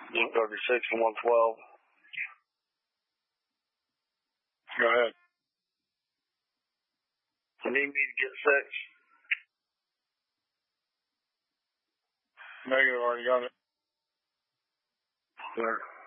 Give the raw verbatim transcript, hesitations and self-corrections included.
one thirty-six and one twelve. Go ahead. You need me to get six? Negative, already got it. Sure.